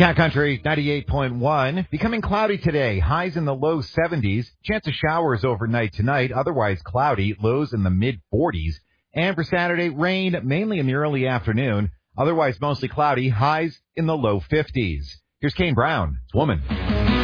Cat Country 98.1. Becoming cloudy today. Highs in the low 70s. Chance of showers overnight tonight. Otherwise cloudy. Lows in the mid 40s. And for Saturday, rain mainly in the early afternoon. Otherwise mostly cloudy. Highs in the low 50s. Here's Kane Brown. It's Woman.